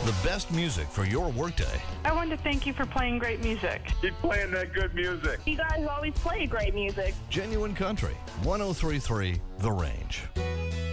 The best music for your workday. I wanted to thank you for playing great music. Keep playing that good music. You guys always play great music. Genuine Country, 103.3 The Range.